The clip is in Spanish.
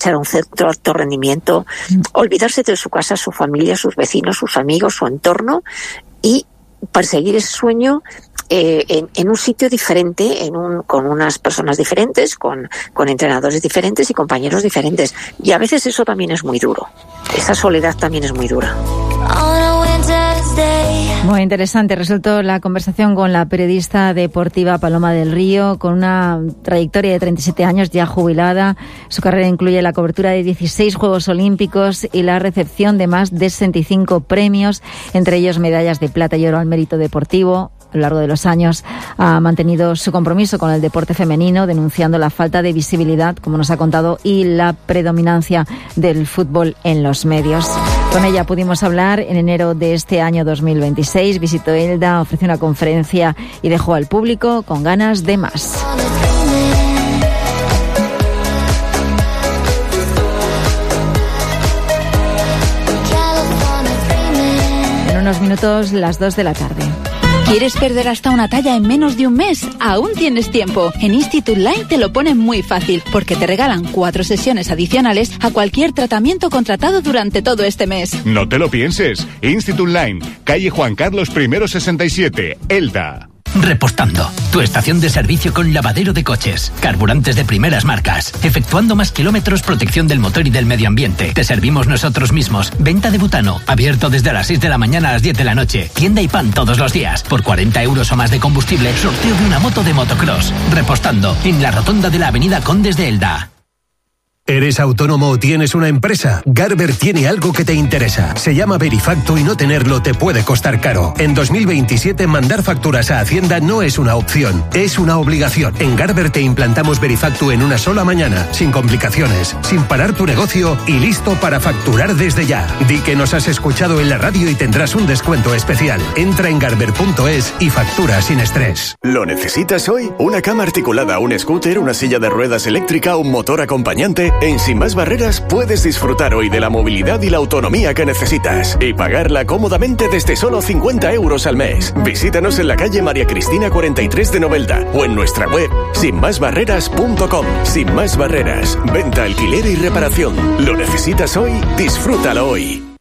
marchar a un centro de alto rendimiento, olvidarse de su casa, su familia, sus vecinos, sus amigos, su entorno, y perseguir ese sueño en un sitio diferente, con unas personas diferentes, con entrenadores diferentes y compañeros diferentes. Y a veces eso también es muy duro. Esa soledad también es muy dura. Muy interesante. Resultó la conversación con la periodista deportiva Paloma del Río, con una trayectoria de 37 años ya jubilada. Su carrera incluye la cobertura de 16 Juegos Olímpicos y la recepción de más de 65 premios, entre ellos medallas de plata y oro al mérito deportivo. A lo largo de los años ha mantenido su compromiso con el deporte femenino, denunciando la falta de visibilidad, como nos ha contado, y la predominancia del fútbol en los medios. Con ella pudimos hablar en enero de este año 2026. Visitó Elda, ofreció una conferencia y dejó al público con ganas de más. En unos minutos, las 2 de la tarde. ¿Quieres perder hasta una talla en menos de un mes? Aún tienes tiempo. En Institute Line te lo ponen muy fácil, porque te regalan 4 sesiones adicionales a cualquier tratamiento contratado durante todo este mes. No te lo pienses. Institute Line, calle Juan Carlos I 67, Elda. Repostando, tu estación de servicio con lavadero de coches, carburantes de primeras marcas, efectuando más kilómetros, protección del motor y del medio ambiente. Te servimos nosotros mismos. Venta de butano, abierto desde las 6 de la mañana a las 10 de la noche. Tienda y pan todos los días. Por 40 euros o más de combustible, sorteo de una moto de motocross. Repostando, en la rotonda de la avenida Condes de Elda. ¿Eres autónomo o tienes una empresa? Garber tiene algo que te interesa. Se llama Verifacto y no tenerlo te puede costar caro. En 2027 mandar facturas a Hacienda no es una opción, es una obligación. En Garber te implantamos Verifacto en una sola mañana, sin complicaciones, sin parar tu negocio y listo para facturar desde ya. Di que nos has escuchado en la radio y tendrás un descuento especial. Entra en garber.es y factura sin estrés. ¿Lo necesitas hoy? ¿Una cama articulada, un scooter, una silla de ruedas eléctrica, un motor acompañante? En Sin Más Barreras puedes disfrutar hoy de la movilidad y la autonomía que necesitas y pagarla cómodamente desde solo 50 euros al mes. Visítanos en la calle María Cristina 43 de Novelda o en nuestra web sinmasbarreras.com. Sin Más Barreras, venta, alquiler y reparación. ¿Lo necesitas hoy? Disfrútalo hoy.